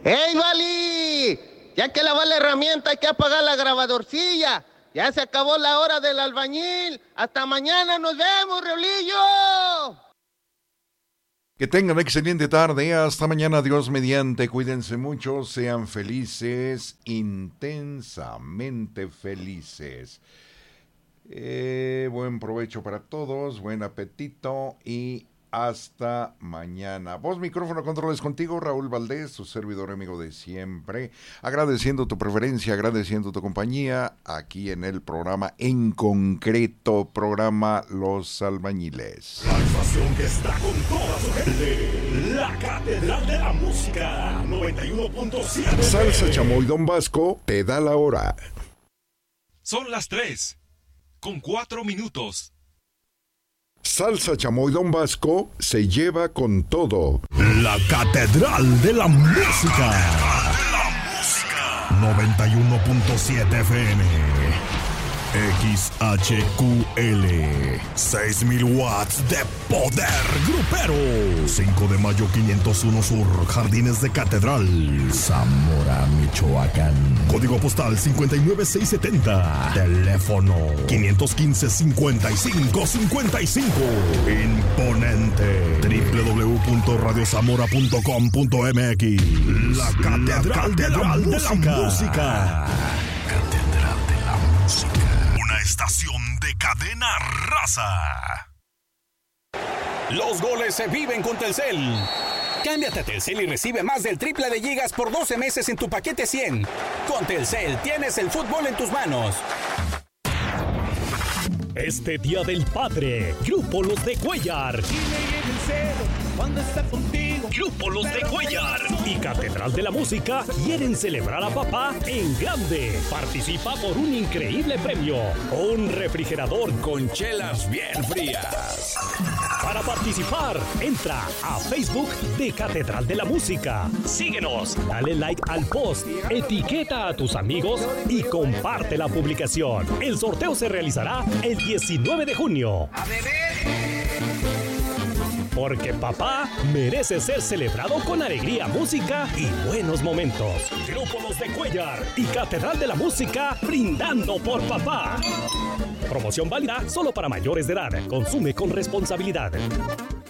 ¡Ey, Vali! Ya que lavó la herramienta, hay que apagar la grabadorcilla. Ya se acabó la hora del albañil. ¡Hasta mañana nos vemos, Reolillo! Que tengan excelente tarde. Hasta mañana, Dios mediante. Cuídense mucho, sean felices, intensamente felices. Buen provecho para todos, buen apetito y hasta mañana. Voz, micrófono, controles contigo, Raúl Valdés, tu servidor amigo de siempre, agradeciendo tu preferencia, agradeciendo tu compañía aquí en el programa, en concreto, programa Los Albañiles. La estación que está con toda su gente, la Catedral de la Música, 91.7. Salsa, Chamoy, Don Vasco, te da la hora. Son las 3:04. Salsa, Chamoy, Don Vasco se lleva con todo. La Catedral de la Música. 91.7 FM. XHQL. 6,000 watts de poder grupero. 5 de mayo 501 Sur, Jardines de Catedral, Zamora, Michoacán. Código postal 59670. Teléfono 515-5555. Imponente. www.radiozamora.com.mx. La Catedral de la Música. Catedral de la Música. Una estación de cadena raza. Los goles se viven con Telcel. Cámbiate a Telcel y recibe más del triple de gigas por 12 meses en tu paquete 100. Con Telcel tienes el fútbol en tus manos. Este Día del Padre, Grupo Los de Cuellar. Cuando está contigo. Grupo Los de Cuellar y Catedral de la Música quieren celebrar a papá en grande. Participa por un increíble premio: un refrigerador con chelas bien frías. Para participar, entra a Facebook de Catedral de la Música. Síguenos, dale like al post, etiqueta a tus amigos y comparte la publicación. El sorteo se realizará el 19 de junio. ¡A beber! Porque papá merece ser celebrado con alegría, música y buenos momentos. Grupo Los de Cuellar y Catedral de la Música brindando por papá. Promoción válida solo para mayores de edad. Consume con responsabilidad.